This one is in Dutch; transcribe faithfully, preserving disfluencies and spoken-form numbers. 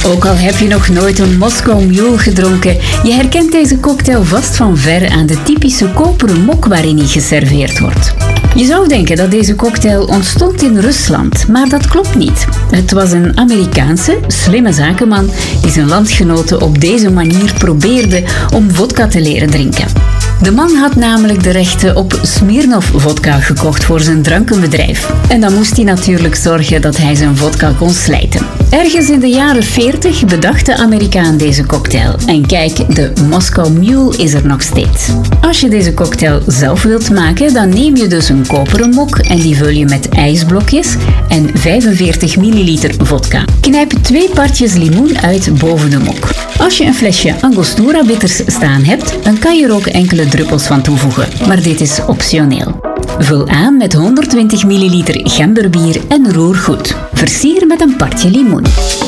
Ook al heb je nog nooit een Moscow Mule gedronken, je herkent deze cocktail vast van ver aan de typische koperen mok waarin hij geserveerd wordt. Je zou denken dat deze cocktail ontstond in Rusland, maar dat klopt niet. Het was een Amerikaanse, slimme zakenman die zijn landgenoten op deze manier probeerde om vodka te leren drinken. De man had namelijk de rechten op Smirnoff vodka gekocht voor zijn drankenbedrijf. En dan moest hij natuurlijk zorgen dat hij zijn vodka kon slijten. Ergens in de jaren veertig bedacht de Amerikaan deze cocktail. En kijk, de Moscow Mule is er nog steeds. Als je deze cocktail zelf wilt maken, dan neem je dus een koperen mok en die vul je met ijsblokjes en vijfenveertig milliliter vodka. Knijp twee partjes limoen uit boven de mok. Als je een flesje Angostura bitters staan hebt, dan kan je er ook enkele druppels van toevoegen, maar dit is optioneel. Vul aan met honderdtwintig milliliter gemberbier en roer goed. Versier met een partje limoen.